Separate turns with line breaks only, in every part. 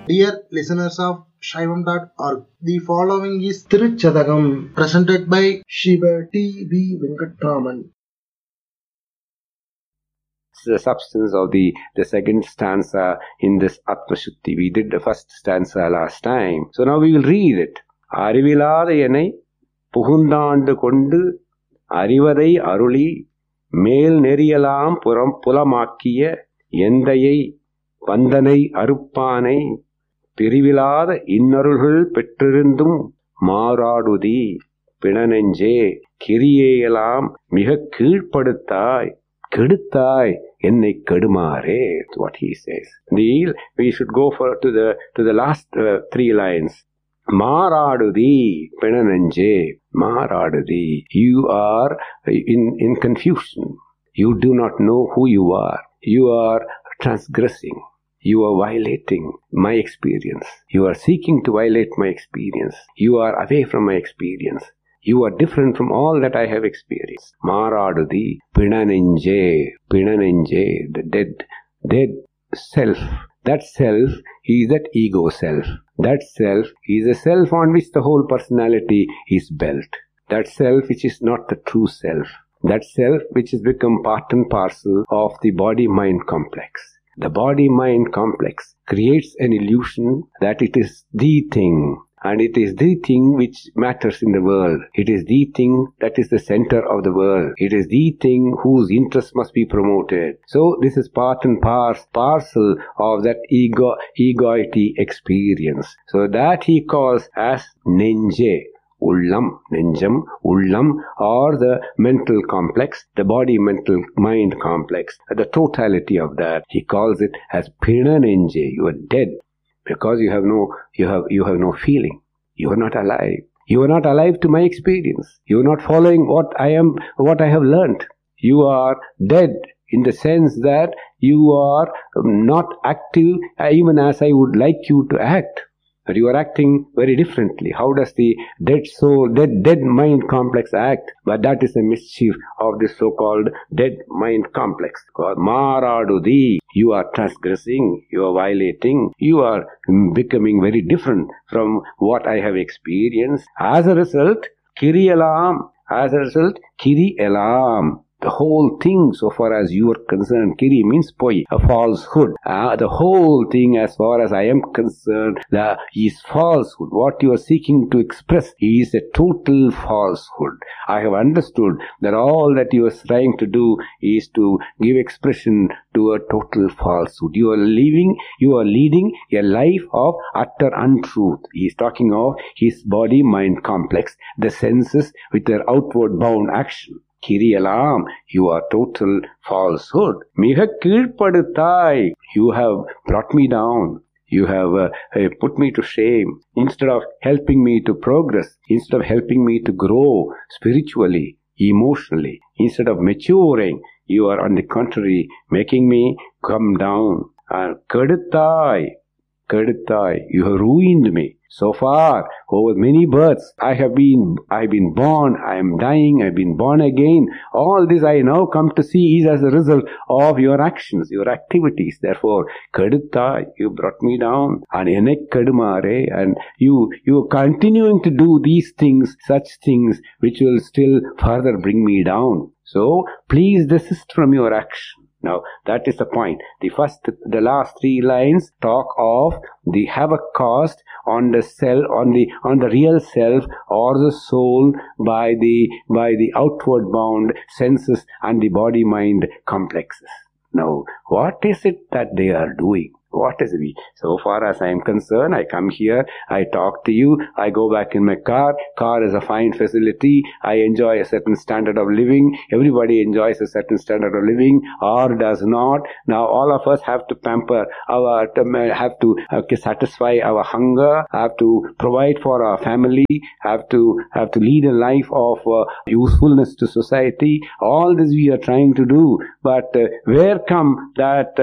Dear listeners of Shaivam.org, the following is Tiruchadagam presented by Shiva T.V. Venkatraman.
The substance of the second stanza in this Atmashuddhi. We did the first stanza last time. So now we will read it. Arivilada enai pugundandu kondu arivadai aruli மேல் நெறியலாம் புலமாக்கிய எந்தையை வந்தனை அறுப்பானை பிரிவிலாத இன்னருள்கள் பெற்றிருந்தும் மாறாடுதி பிணநெஞ்சே கிரியையெல்லாம் மிக கீழ்ப்படுத்தாய் கெடுத்தாய் என்னை கெடுமாறே. What he says. We should go to the last three lines. Maradudi penananje. Maradudi. You are in confusion. You do not know who you are. You are transgressing. You are violating my experience. You are seeking to violate my experience. You are away from my experience. You are different from all that I have experienced. Maradudi pinanenge. Pinanenge. The dead self. That self is that ego self. That self is a self on which the whole personality is built. That self which is not the true self. That self which has become part and parcel of the body-mind complex. The body-mind complex creates an illusion that it is the thing. And it is the thing which matters in the world. It is the thing that is the center of the world. It is the thing whose interest must be promoted. So this is part and parcel of that egoity experience. So that he calls as Nenje. Ullam, Nenjam, Ullam, or the mental complex, the body-mental-mind complex, the totality of that. He calls it as Pinanenge. You are dead. Because you have no feeling. You are not alive. You are not alive to my experience. You are not following what I have learnt. You are dead in the sense that you are not active even as I would like you to act. But you are acting very differently. How does the dead soul, dead mind complex act? But that is the mischief of this so-called dead mind complex. Called Maradudi. You are transgressing, you are violating, you are becoming very different from what I have experienced. As a result, Kiri Elam. The whole thing, so far as you are concerned, Kiri means poi, a falsehood. The whole thing, as far as I am concerned, is falsehood. What you are seeking to express is a total falsehood. I have understood that all that you are trying to do is to give expression to a total falsehood. You are leading a life of utter untruth. He is talking of his body-mind complex, the senses with their outward bound action. Kiriyalam, you are total falsehood. Miha kirpadutai, you have brought me down. You have put me to shame. Instead of helping me to progress, instead of helping me to grow spiritually, emotionally, instead of maturing, you are on the contrary making me come down. Kadutai, you have ruined me. So far, over many births, I have been born, I am dying, I have been born again. All this I now come to see is as a result of your actions, your activities. Therefore, Kadutta, you brought me down. And Enek Kadumare, and you are continuing to do these things, such things, which will still further bring me down. So, please desist from your action. Now, that is the point. The last three lines talk of the havoc caused on the self, on the real self or the soul by the outward bound senses and the body-mind complexes. Now, what is it that they are doing? What is it? So far as I am concerned, I come here, I talk to you, I go back in my car. Car is a fine facility. I enjoy a certain standard of living. Everybody enjoys a certain standard of living or does not. Now all of us have to pamper have to satisfy our hunger, have to provide for our family, have to lead a life of usefulness to society. All this we are trying to do. But where come that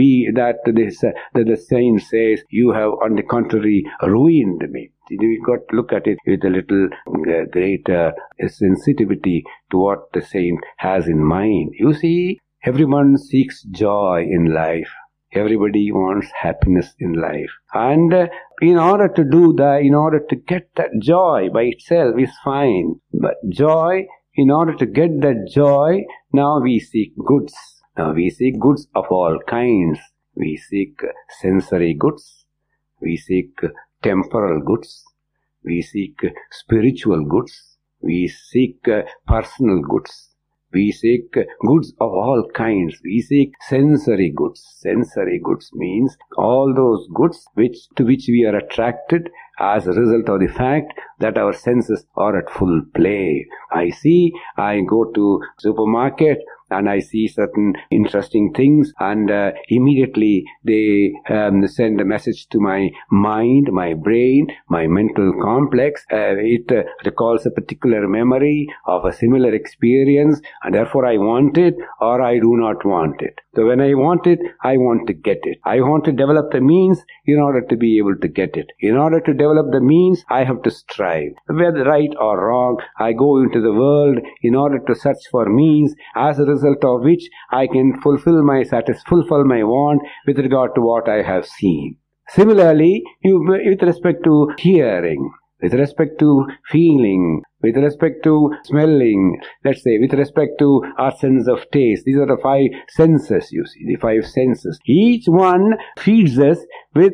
the saint says, you have on the contrary ruined me. We got to look at it with a little greater sensitivity to what the saint has in mind. You see, everyone seeks joy in life. Everybody wants happiness in life. And in order to do that, in order to get that joy by itself is fine. But joy, in order to get that joy, now we seek goods. Now we seek goods of all kinds. We seek sensory goods. We seek temporal goods. We seek spiritual goods. We seek personal goods. We seek goods of all kinds. We seek sensory goods. Sensory goods means all those goods to which we are attracted as a result of the fact that our senses are at full play. I go to supermarket and I see certain interesting things, and immediately they send a message to my mind, my brain, my mental complex. It recalls a particular memory of a similar experience, and therefore I want it or I do not want it. So when I want it, I want to get it. I want to develop the means in order to be able to get it. In order to develop the means, I have to strive. Whether right or wrong, I go into the world in order to search for means, as a result of which I can fulfill my want with regard to what I have seen. Similarly, with respect to hearing, with respect to feeling, with respect to smelling, let's say, with respect to our sense of taste. These are the 5 senses, you see, the 5 senses. Each one feeds us with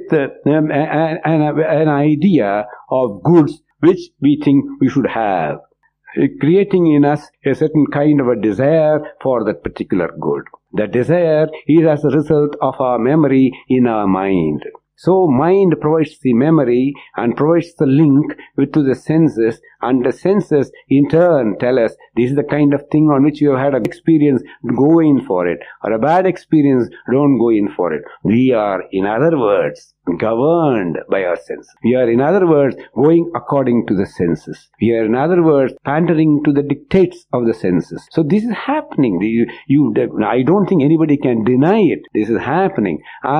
an idea of goods which we think we should have, creating in us a certain kind of a desire for that particular good. The desire is as a result of our memory in our mind. So mind provides the memory and provides the link to the senses, and the senses in turn tell us this is the kind of thing on which you have had an experience, go in for it, or a bad experience, don't go in for it. We are, in other words, governed by our senses. We are, in other words, going according to the senses. We are, in other words, pandering to the dictates of the senses. So this is happening. I don't think anybody can deny it. This is happening.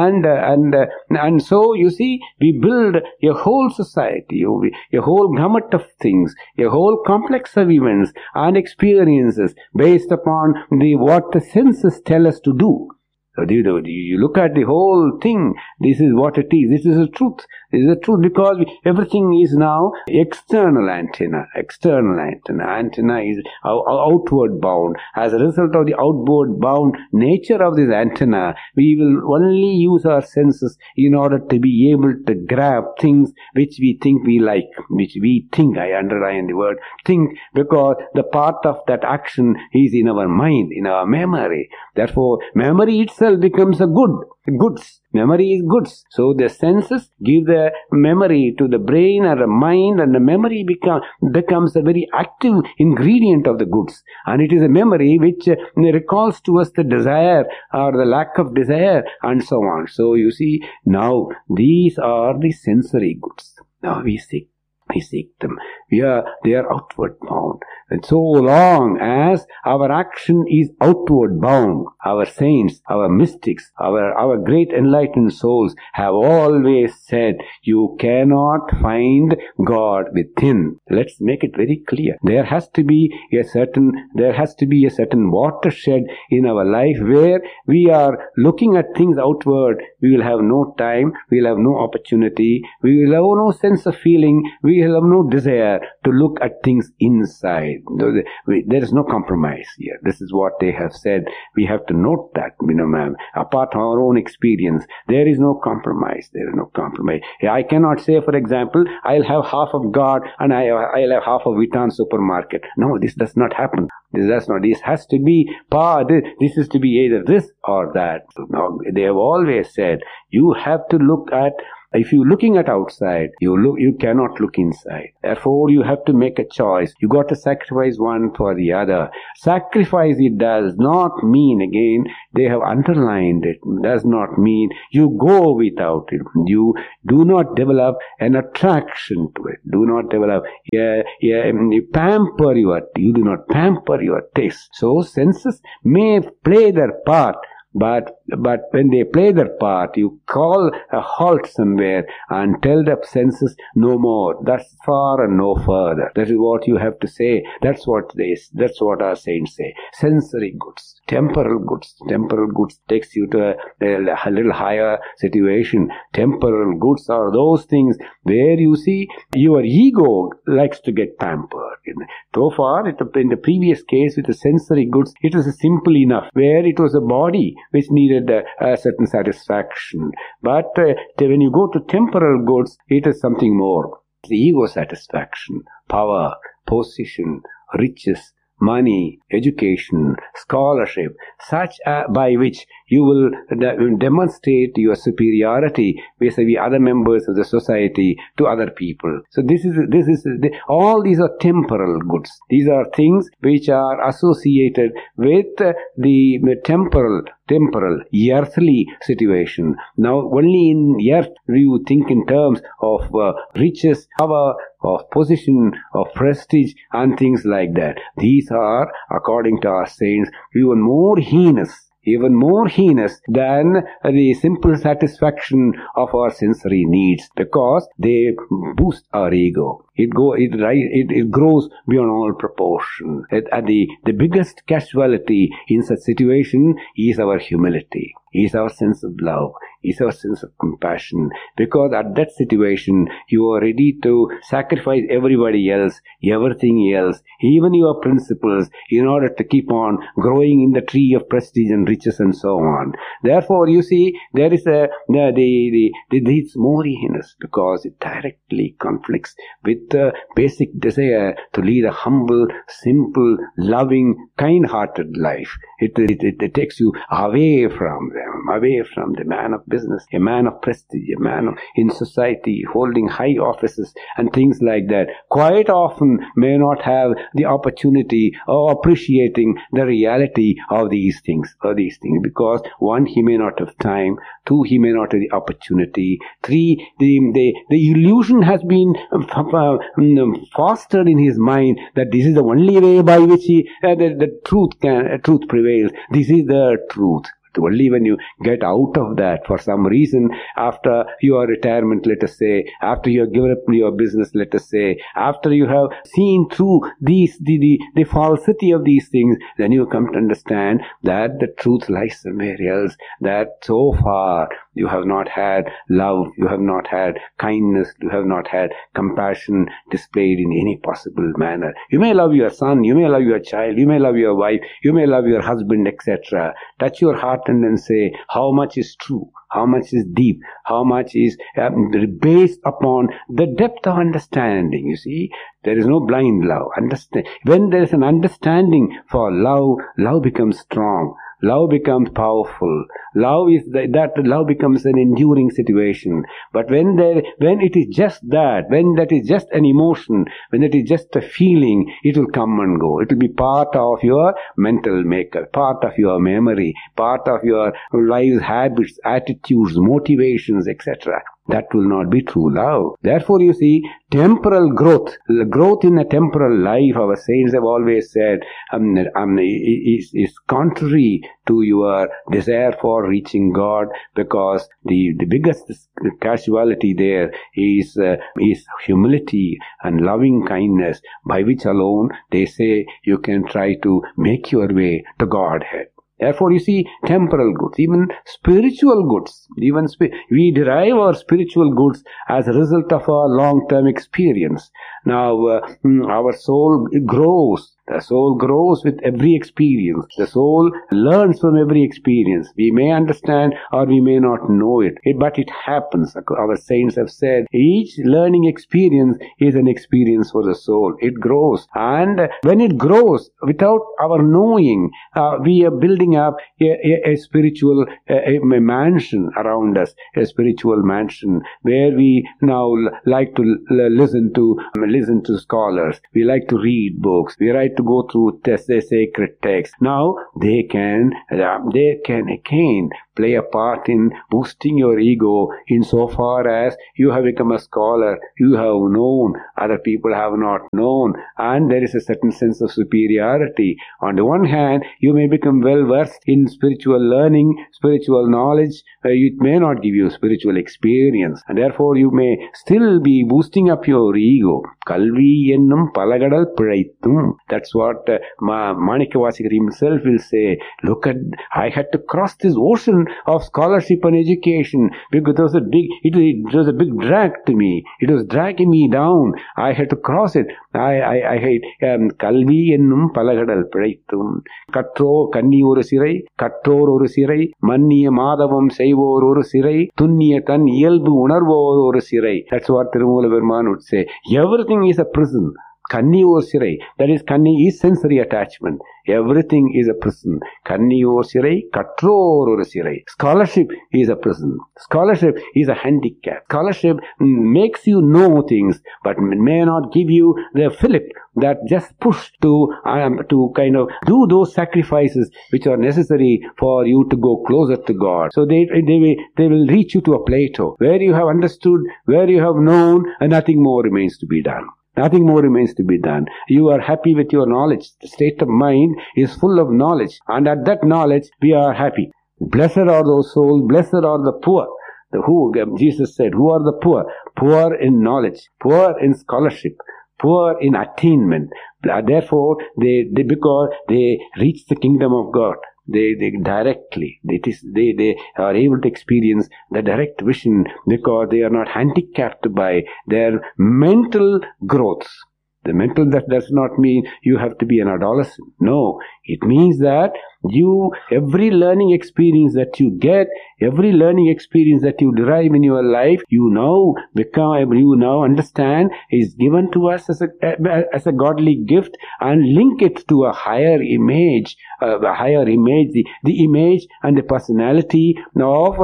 And so, you see, we build a whole society, a whole gamut of things, a whole complex of events and experiences based upon what the senses tell us to do. So you look at the whole thing, this is what it is. This is the truth. This is the truth because everything is now external antenna. External antenna. Antenna is outward bound. As a result of the outward bound nature of this antenna, we will only use our senses in order to be able to grab things which we think we like, which we think, I underline the word think, because the part of that action is in our mind, in our memory. Therefore, memory itself becomes a goods. Memory is goods. So the senses give the memory to the brain or the mind, and the memory becomes a very active ingredient of the goods. And it is a memory which recalls to us the desire or the lack of desire and so on. So you see, now these are the sensory goods. Now we seek them. They are outward bound. And so long as our action is outward bound, our saints, our mystics, our great enlightened souls have always said, you cannot find God within. Let's make it very clear. There has to be a certain watershed in our life where we are looking at things outward. We will have no time, we will have no opportunity, we will have no sense of feeling, we will have no desire to look at things inside. There is no compromise here. This is what they have said. We have to note that, apart from our own experience, there is no compromise. There is no compromise. I cannot say, for example, I'll have half of God and I'll have half of Vuitton supermarket. No, this does not happen. This has to be this is to be either this or that. Now, they have always said, you have to look at, if you're looking at outside, you cannot look inside. Therefore, you have to make a choice. You got to sacrifice one for the other. Sacrifice, it does not mean, again, they have underlined it, does not mean you go without it. You do not develop an attraction to it. Do not develop, you do not pamper your taste. So, senses may play their part, But when they play their part, you call a halt somewhere and tell the senses no more. That's far and no further. That is what you have to say. That's what our saints say. Sensory goods, temporal goods. Temporal goods takes you to a little higher situation. Temporal goods are those things where you see your ego likes to get pampered. So far, in the previous case with the sensory goods, it was simple enough, where it was a body which needed a certain satisfaction. But when you go to temporal goods, it is something more. The ego satisfaction, power, position, riches, money, education, scholarship, such by which you will demonstrate your superiority vis-a-vis other members of the society to other people. So all these are temporal goods. These are things which are associated with the temporal, earthly situation. Now, only in earth do you think in terms of riches, power, of position, of prestige, and things like that. These are, according to our saints, even more heinous than the simple satisfaction of our sensory needs, because they boost our ego. It grows beyond all proportion. The biggest casualty in such situation is our humility, is our sense of love, is our sense of compassion. Because at that situation, you are ready to sacrifice everybody else, everything else, even your principles, in order to keep on growing in the tree of prestige and riches and so on. Therefore, you see, there is it's more heinous because it directly conflicts with the basic desire to lead a humble, simple, loving, kind-hearted life. It takes you away from the man of business, a man of prestige, a man in society holding high offices and things like that. Quite often may not have the opportunity of appreciating the reality of these things, because one, he may not have time; two, he may not have the opportunity; three, the illusion has been fostered in his mind that this is the only way by which the truth prevails. This is the truth. Only when you get out of that for some reason, after your retirement, let us say, after you have given up your business, let us say, after you have seen through the falsity of these things, then you come to understand that the truth lies somewhere else, that so far you have not had love, you have not had kindness, you have not had compassion displayed in any possible manner. You may love your son, you may love your child, you may love your wife, you may love your husband, etc. Touch your heart and then say, how much is true, how much is deep, how much is based upon the depth of understanding. You see, there is no blind love. When there is an understanding for love, love becomes strong. Love becomes powerful. Love becomes an enduring situation. But when it is just that, when that is just an emotion, when it is just a feeling, it will come and go. It will be part of your mental makeup, part of your memory, part of your life's habits, attitudes, motivations, etc. That will not be true love. Therefore, you see, temporal growth in a temporal life, our saints have always said, is contrary to your desire for reaching God, because the biggest casualty there is humility and loving kindness, by which alone they say you can try to make your way to Godhead. Therefore, you see, temporal goods, even spiritual goods, we derive our spiritual goods as a result of our long-term experience. Now, our soul grows. The soul grows with every experience. The soul learns from every experience. We may understand or we may not know it, but it happens. Our saints have said, each learning experience is an experience for the soul. It grows. And when it grows, without our knowing, we are building up a spiritual a mansion around us, a spiritual mansion, where we now like to listen to scholars. We like to read books. We like to go through the sacred texts. Now they can again play a part in boosting your ego insofar as you have become a scholar, you have known, other people have not known, and there is a certain sense of superiority. On the one hand, you may become well versed in spiritual learning, spiritual knowledge. It may not give you spiritual experience, and therefore you may still be boosting up your ego. Kalvi ennum palagadal piraithum. That's what Manikavasigar himself will say. Look at, I had to cross this ocean of scholarship and education because it was a big drag to me. It was dragging me down. I had to cross it. I hate Kalvi ennum palagadal piraithum. Katro kanni oru sirai, kattor oru sirai, manniya madhavam seivor oru sirai, tunniya tan iyalbu unarvor oru sirai. That's what Tirumala Verman would say. Everything is a prison. Kanni or sirai. That is, kanni is sensory attachment. Everything is a prison. Kanni or sirai, katror or sirai. Scholarship is a prison. Scholarship is a handicap. Scholarship makes you know things, but may not give you the fillip that just push to kind of do those sacrifices which are necessary for you to go closer to God. So they will reach you to a plateau where you have understood, where you have known, and nothing more remains to be done. Nothing more remains to be done. You are happy with your knowledge. The state of mind is full of knowledge. And at that knowledge, we are happy. Blessed are those souls, blessed are the poor. Jesus said, who are the poor? Poor in knowledge, poor in scholarship, poor in attainment. Therefore, because they reach the kingdom of God. They directly, they are able to experience the direct vision because they are not handicapped by their mental growths. The mental, that does not mean you have to be an adolescent. No, it means that every learning experience that you get, every learning experience that you derive in your life, you now understand is given to us as a godly gift, and link it to a higher image, the image and the personality of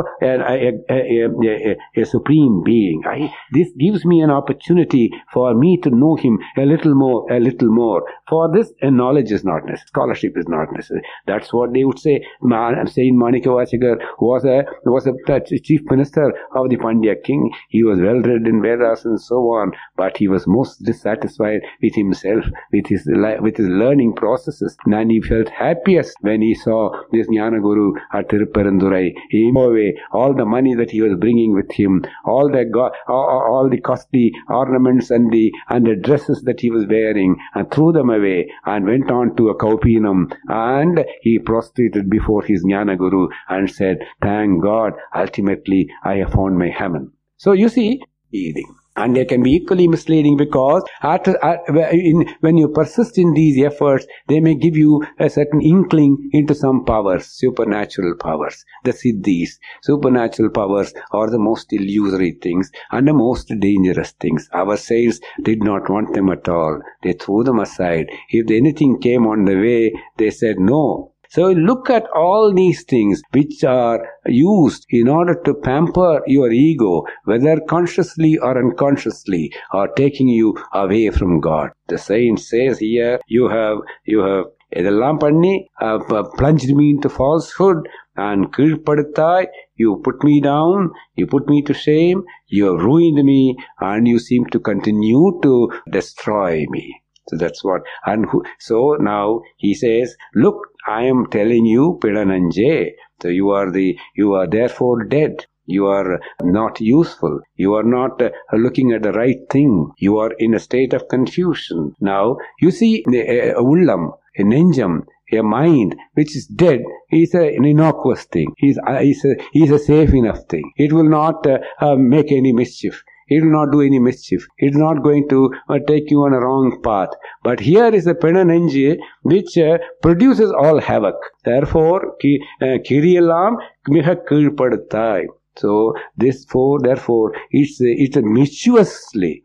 a supreme being. This gives me an opportunity for me to know him a little more. For this, knowledge is not necessary. Scholarship is not necessary. That's what they would say. Saint Manikavasigar was a chief minister of the Pandya king. He was well read in Vedas and so on, but he was most dissatisfied with himself, with his learning processes, and he felt happiest when he saw this Jnana Guru at Tirupparandurai. He gave away all the money that he was bringing with him, all the costly ornaments and the dresses that he was wearing, and threw them away and went on to a Kaupinam, and he prostrated before his Jnana Guru and said, thank God, ultimately I have found my heaven. So you see, and they can be equally misleading because when you persist in these efforts, they may give you a certain inkling into some powers, supernatural powers, the siddhis. Supernatural powers are the most illusory things and the most dangerous things. Our saints did not want them at all. They threw them aside. If anything came on the way, they said no. So look at all these things which are used in order to pamper your ego, whether consciously or unconsciously, are taking you away from God. The saint says here, you have idallam panni, plunged me into falsehood and kizhpaduttai, you put me down, you put me to shame, you have ruined me, and you seem to continue to destroy me. So that's what, so now he says, look, I am telling you, Pidananje, so you are therefore dead. You are not useful. You are not looking at the right thing. You are in a state of confusion. Now, you see, a ullam, a nenjam, a mind which is dead is an innocuous thing. Is a safe enough thing. It will not make any mischief. It will not do any mischief. It is not going to take you on a wrong path. But here is a Penanenji which produces all havoc. Therefore, Kiriyallam miha kizhpaduttai. So, therefore, it's a mischieviously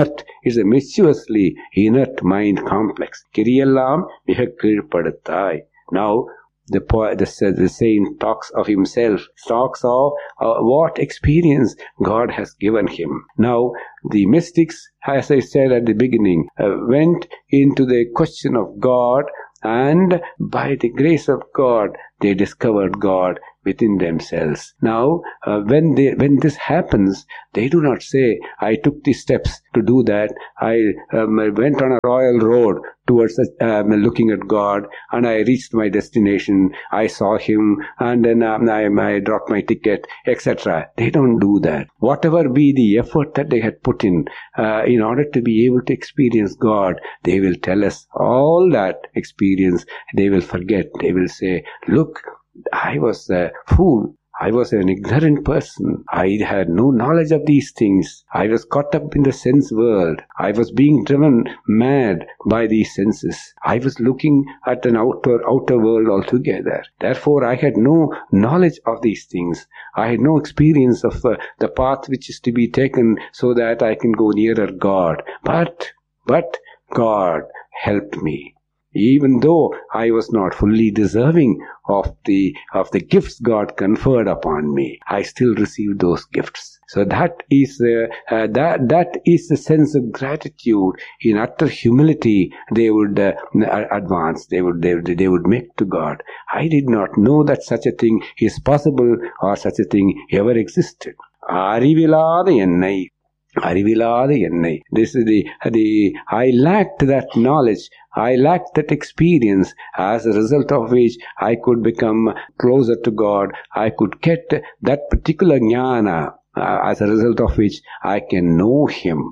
inert mind complex. Kiriyallam miha kizhpaduttai. Now, the saint talks of himself, talks of what experience God has given him. Now, the mystics, as I said at the beginning, went into the question of God, and by the grace of God, they discovered God within themselves. Now, when this happens, they do not say, I took these steps to do that. I went on a royal road towards looking at God, and I reached my destination. I saw Him, and then I dropped my ticket, etc. They don't do that. Whatever be the effort that they had put in order to be able to experience God, they will tell us all that experience. They will forget. They will say, look, I was a fool. I was an ignorant person. I had no knowledge of these things. I was caught up in the sense world. I was being driven mad by these senses. I was looking at an outer world altogether. Therefore, I had no knowledge of these things. I had no experience of the path which is to be taken so that I can go nearer God. But God helped me. Even though I was not fully deserving of the gifts God conferred upon me, I still received those gifts. So that is the sense of gratitude. In utter humility, they would advance. They would make to God. I did not know that such a thing is possible or such a thing ever existed. Arivilada ennai. This is I lacked that knowledge. I lacked that experience, as a result of which I could become closer to God. I could get that particular jnana, as a result of which I can know Him.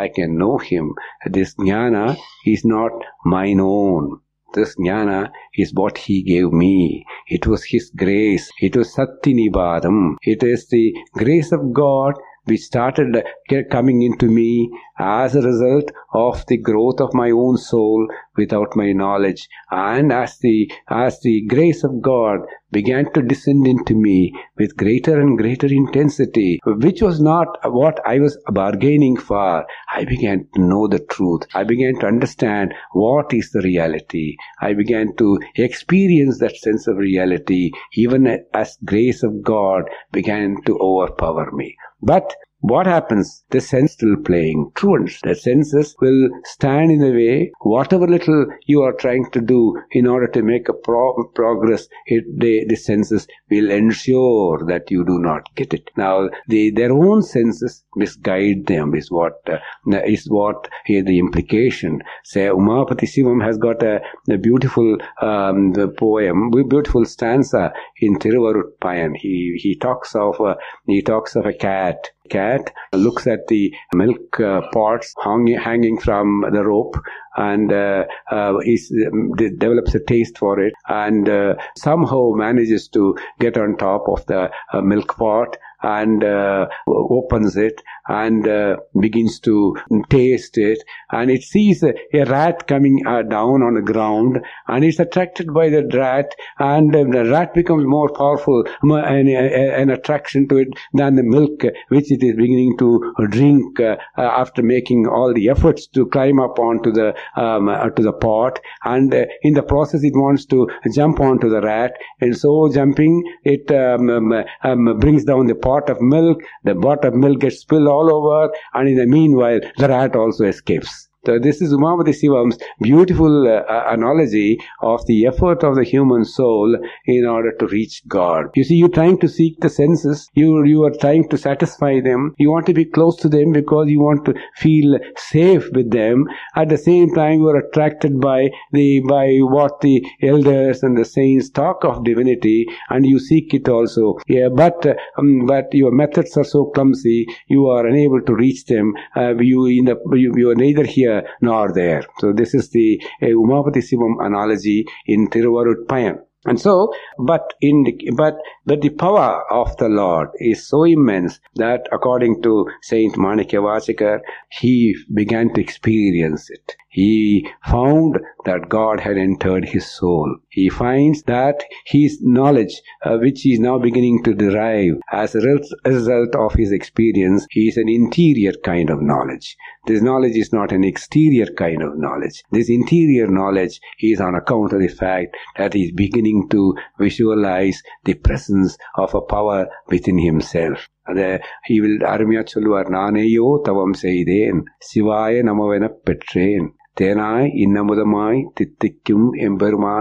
This jnana is not mine own. This jnana is what He gave me. It was His grace. It was Sattinibadam. It is the grace of God which started coming into me as a result of the growth of my own soul without my knowledge. And as the grace of God began to descend into me with greater and greater intensity, which was not what I was bargaining for, I began to know the truth. I began to understand what is the reality. I began to experience that sense of reality, even as grace of God began to overpower me. But what happens? The sense still playing truants. The senses will stand in the way. Whatever little you are trying to do in order to make a progress, the senses will ensure that you do not get it. Now, their own senses misguide them is what here the implication. Say, Umapati Sivam has got a beautiful poem, beautiful stanza in Thiruvarutpayan. He talks of a cat. Cat looks at the milk pots hanging from the rope and develops a taste for it, and somehow manages to get on top of the milk pot and opens it and begins to taste it, and it sees a rat coming down on the ground, and it's attracted by the rat, and the rat becomes more powerful, an attraction to it than the milk which it is beginning to drink after making all the efforts to climb up onto the pot, and in the process it wants to jump onto the rat, and so jumping it brings down the pot of milk. The pot of milk gets spilled all over, and in the meanwhile the rat also escapes. So this is Umapati Sivam's beautiful analogy of the effort of the human soul in order to reach God. You see, you're trying to seek the senses. You are trying to satisfy them. You want to be close to them because you want to feel safe with them. At the same time, you are attracted by what the elders and the saints talk of divinity, and you seek it also. Yeah, but your methods are so clumsy. You are unable to reach them. You are neither here nor there. So this is the Umapati Sivam analogy in Thiruvarutpayan. And so, but the power of the Lord is so immense that, according to Saint Manikyavachakar, he began to experience it. He found that God had entered his soul. He finds that his knowledge, which he is now beginning to derive as a result of his experience, is an interior kind of knowledge. This knowledge is not an exterior kind of knowledge. This interior knowledge is on account of the fact that he is beginning to visualize the presence of a power within himself. He will armiya solluvar, naneyo tavam seiden, sivaya namavena petreen. தேனாய் இன்னமுதமாய் தித்திக்கும் எம்பெருமான்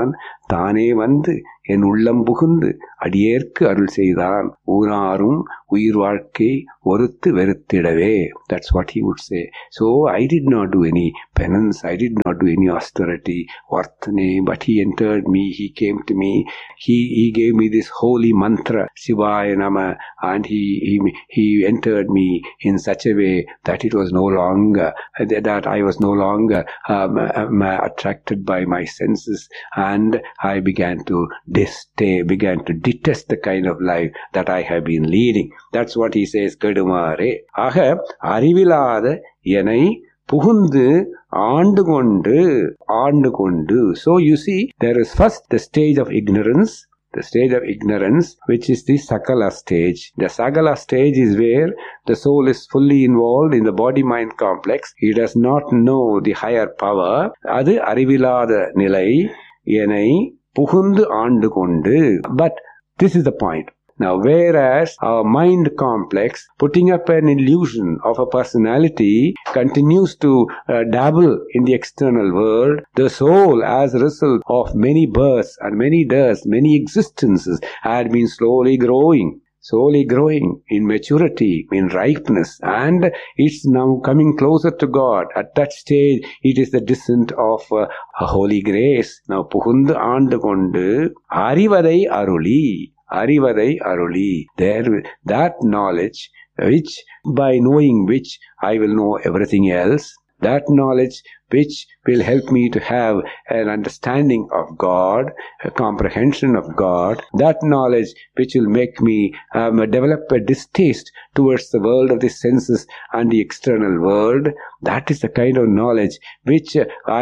தானே வந்து என் உள்ளம் புகுந்து அடியேற்கு அருள் செய்தான் ஊராரும் உயிர் வாழ்க்கை ஒருத்து வெறுத்திடவே. That's what he would say. So I did not do any penance, I did not do any austerity, varthane, but he entered me, he came to me, he gave me this holy mantra, Shivaya Nama, and he entered me in such a way that it was no longer, that I was no longer attracted by my senses, and I began to detest the kind of life that I have been leading. That's what he says, Kedumare. ஆக அறிவிலாத என்னை புகுந்து ஆண்டு கொண்டு. So you see, there is first the stage of ignorance, which is the Sakala stage. The Sakala stage is where the soul is fully involved in the body-mind complex. He does not know the higher power. அது அறிவிலாத நிலை, என்னை புகுந்து ஆண்டு கொண்டு. But this is the point. Now, whereas our mind complex, putting up an illusion of a personality, continues to dabble in the external world, the soul, as a result of many births and many deaths, many existences, had been slowly growing in maturity, in ripeness, and it's now coming closer to God. At that stage, it is the descent of a holy grace. Now, புகுந்து ஆண்டு கொண்டு அறிவதை அருளி. There, that knowledge, which by knowing which I will know everything else, that knowledge which will help me to have an understanding of God, a comprehension of God, that knowledge which will make me develop a distaste towards the world of the senses and the external world. That is the kind of knowledge which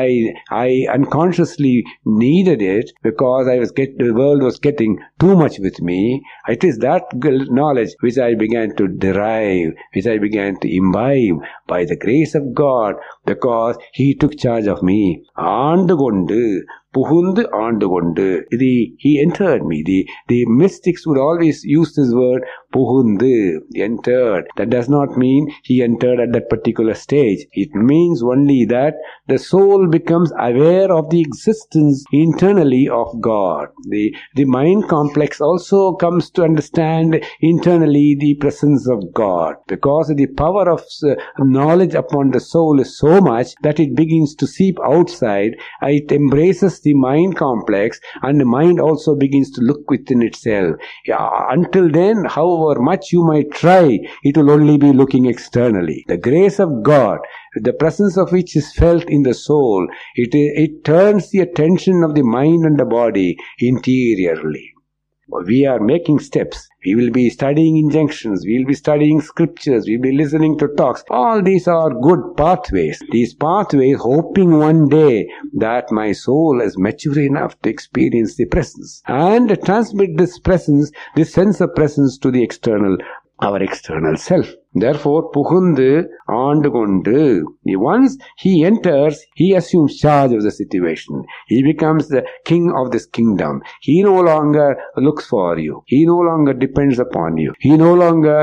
I unconsciously needed it, because the world was getting too much with me. It is that knowledge which I began to derive, which I began to imbibe by the grace of God, because He took charge of me. ஆண்டு கொண்டு, புகுந்து ஆண்டு கொண்டு. He entered me. The mystics would always use this word புகுந்து, entered. That does not mean he entered at that particular stage. It means only that the soul becomes aware of the existence internally of God. The mind complex also comes to understand internally the presence of God, because the power of knowledge upon the soul is so much that it begins to seep outside. It embraces the mind complex, and the mind also begins to look within itself. Until then, however much you might try, it will only be looking externally. The grace of God, the presence of which is felt in the soul, it turns the attention of the mind and the body interiorly. We are making steps. We will be studying injunctions. We will be studying scriptures. We will be listening to talks. All these are good pathways. These pathways, hoping one day that my soul is mature enough to experience the presence and transmit this presence, this sense of presence, to the our external self. Therefore, புகுந்து ஆண்டு கொண்டு. Once he enters, he assumes charge of the situation. He becomes the king of this kingdom. He no longer looks for you. He no longer depends upon you. He no longer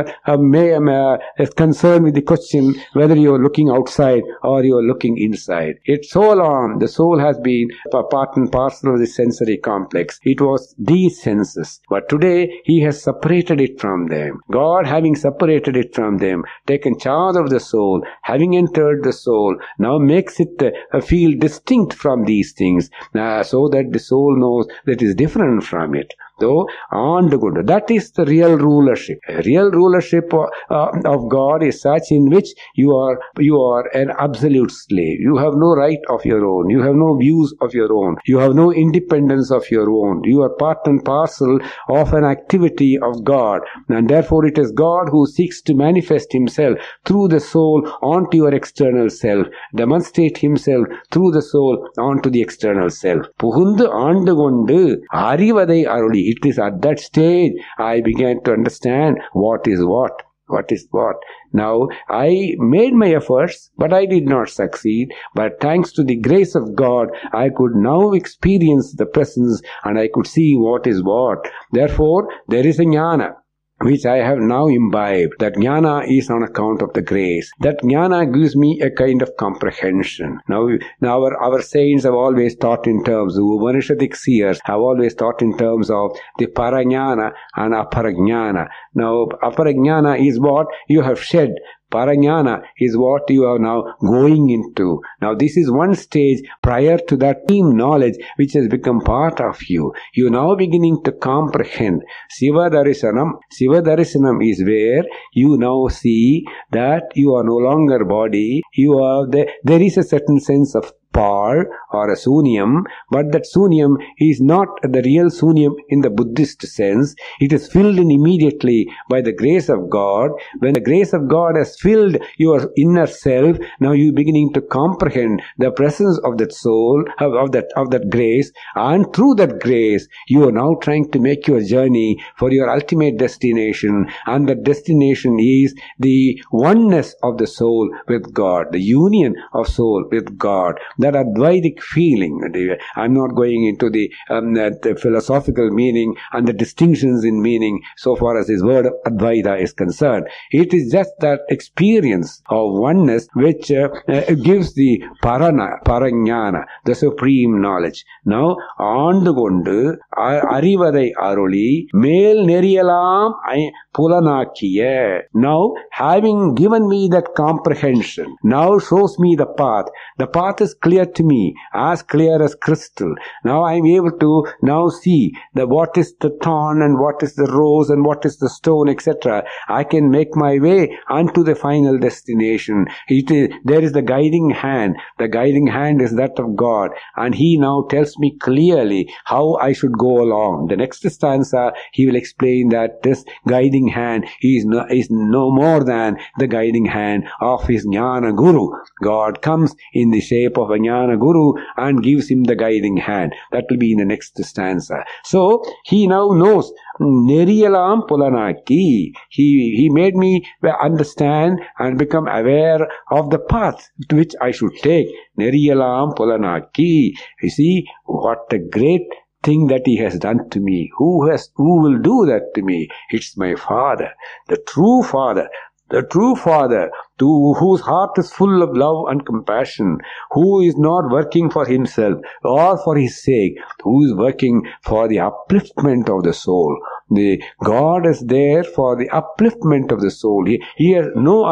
is concerned with the question whether you are looking outside or you are looking inside. It's so long the soul has been part and parcel of the sensory complex. It was these senses. But today, he has separated it from them. God, having separated it from them, taken charge of the soul, having entered the soul, now makes it feel distinct from these things, so that the soul knows that it is different from it. Though, that is the real rulership. A real rulership of God is such in which you are an absolute slave. You have no right of your own. You have no views of your own. You have no independence of your own. You are part and parcel of an activity of God, and therefore it is God who seeks to manifest Himself through the soul onto your external self, demonstrate Himself through the soul onto the external self. புகுந்து ஆண்டு கொண்டு அறிவதை அருளி. It is at that stage I began to understand what is what. Now, I made my efforts, but I did not succeed. But thanks to the grace of God, I could now experience the presence, and I could see what is what. Therefore, there is a jnana. which I have now imbibed. That jnana is on account of the grace. That jnana gives me a kind of comprehension. Now our saints have always taught in terms, the Upanishadic seers have always taught in terms of the parajnana and aparajnana. Now, aparajnana is what you have shed. Parajnana is what you are now going into. Now, this is one stage prior to that team knowledge which has become part of you. You are now beginning to comprehend. Siva Darshanam is where you now see that you are no longer body. You are there is a certain sense of par or a sunyam, but that sunyam is not the real sunyam in the Buddhist sense. It is filled in immediately by the grace of God. When the grace of God has filled your inner self, now you are beginning to comprehend the presence of that soul, of that grace, and through that grace you are now trying to make your journey for your ultimate destination, and the destination is the oneness of the soul with God, the union of soul with God. That Advaitic feeling. I'm not going into the philosophical meaning and the distinctions in meaning so far as this word Advaita is concerned. It is just that experience of oneness which gives the parajnana, the supreme knowledge. Now, ஆண்டு கொண்டு அறிவதை அருளி மேல் நெறியலாம் புலனாக்கிய. Now, having given me that comprehension, now shows me the path. The path is clear to me, as clear as crystal. Now I am able to now see what is the thorn and what is the rose and what is the stone, etc. I can make my way unto the final destination. There is the guiding hand. The guiding hand is that of God, and He now tells me clearly how I should go along. The next stanza, He will explain that this guiding hand is no more than the guiding hand of His Jnana Guru. God comes in the shape of a Jnana Guru and gives him the guiding hand. That will be in the next stanza. So, he now knows Neriyalam Pulanaki. He made me understand and become aware of the path to which I should take. Neriyalam Pulanaki. You see, what a great thing that He has done to me. Who will do that to me? It's my Father, the true Father. The true Father, whose heart is full of love and compassion, who is not working for himself or for his sake, who is working for the upliftment of the soul. The God is there for the upliftment of the soul. He has no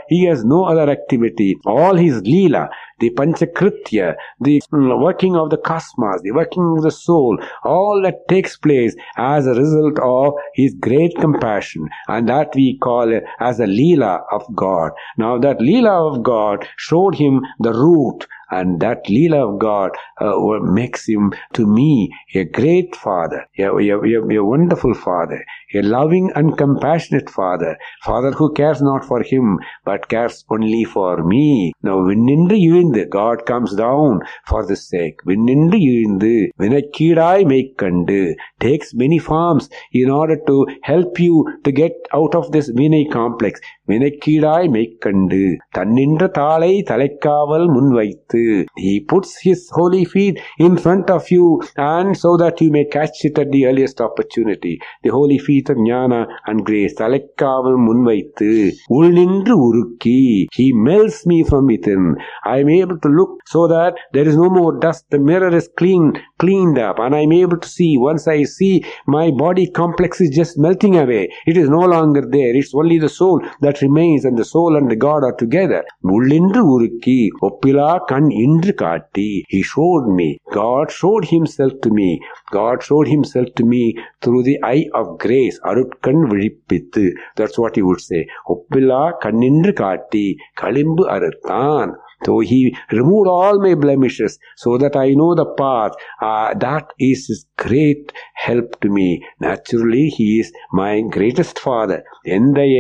other activity. All his Leela, the Panchakritya, the working of the cosmos, the working of the soul, all that takes place as a result of his great compassion, and that we call it as a Leela of God. Now that Leela of God showed him the route, and that Leela of God makes him to me a great Father, a wonderful Father, a loving and compassionate Father who cares not for him but cares only for me. Now, Vinnindu Yuvindu, God comes down for this sake. Vinnindu Yuvindu, Vinakidai Meikkandu, takes many forms in order to help you to get out of this Vinay complex. Vinakidai Meikkandu, Tannindra Thalai Thalaikkaval Munvaithu. He puts His holy feet in front of you, and so that you may catch it at the earliest opportunity. The holy feet of Jnana and grace. Thalaikkaval Munvaithu. Ulnindru Urukki. He melts me from within. I am able to look so that there is no more dust. The mirror is cleaned up, and I am able to see. Once I see, my body complex is just melting away. It is no longer there. It's only the soul that remains, and the soul and the God are together. Ullindru Urukki. Oppila kan indru kaatti. He showed me. God showed Himself to me. God showed Himself to me through the eye of grace. Arutkan vizhippithu. That's what He would say. Oppila kannindru kaatti. Kalimbu aruttan. So He removed all my blemishes so that I know the path. That is His great help to me. Naturally, He is my greatest Father. Endayai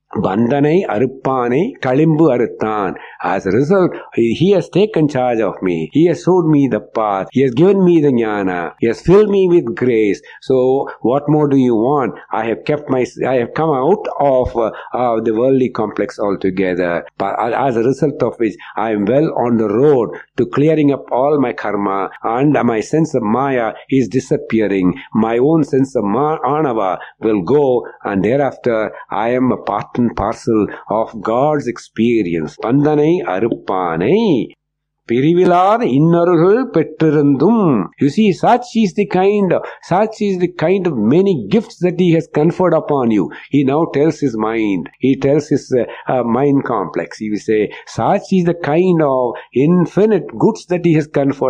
Bandhanai aruppanai kalimbu aruthan. As a result, he has taken charge of me. He has showed me the path. He has given me the jnana. He has filled me with grace. So, what more do you want? I have come out of the worldly complex altogether. But as a result of which, I am well on the road to clearing up all my karma, and my sense of Maya is disappearing. My own sense of Anava will go, and thereafter I am a part and parcel of God's experience. Bandhanai aruppanai பிரிவிலாத இன்னொருகள் பெற்றிருந்தும். You see, such is the kind of many gifts that he has conferred upon you. He now tells his mind. He tells his mind complex. He will say, such is the kind of infinite goods that he has conferred